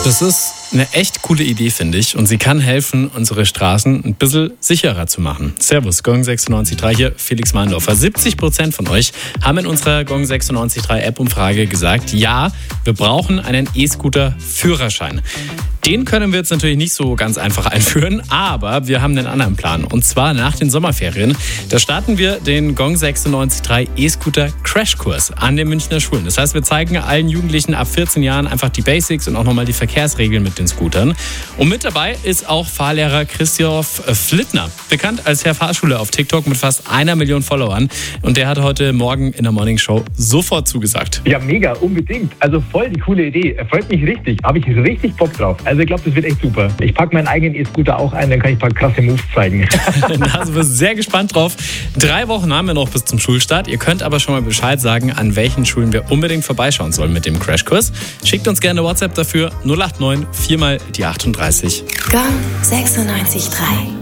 Das ist eine echt coole Idee, finde ich. Und sie kann helfen, unsere Straßen ein bisschen sicherer zu machen. Servus, Gong 96.3 hier, Felix Meindorfer. 70% von euch haben in unserer Gong 96.3 App-Umfrage gesagt, ja, wir brauchen einen E-Scooter-Führerschein. Den können wir jetzt natürlich nicht so ganz einfach einführen, aber wir haben einen anderen Plan. Und zwar nach den Sommerferien. Da starten wir den Gong 96.3 E-Scooter-Crashkurs an den Münchner Schulen. Das heißt, wir zeigen allen Jugendlichen ab 14 Jahren einfach die Basics und auch nochmal die Verkehrsregeln mit den Scootern. Und mit dabei ist auch Fahrlehrer Christoph Flittner, bekannt als Herr Fahrschule auf TikTok mit fast 1 Million Followern. Und der hat heute Morgen in der Morning Show sofort zugesagt. Ja, mega, unbedingt. Also voll die coole Idee. Freut mich richtig. Habe ich richtig Bock drauf. Also ich glaube, das wird echt super. Ich packe meinen eigenen E-Scooter auch ein, dann kann ich ein paar krasse Moves zeigen. Da sind wir sehr gespannt drauf. 3 Wochen haben wir noch bis zum Schulstart. Ihr könnt aber schon mal Bescheid sagen, an welchen Schulen wir unbedingt vorbeischauen sollen mit dem Crashkurs. Schickt uns gerne WhatsApp dafür 089 4 mal die 38. Gong 96.3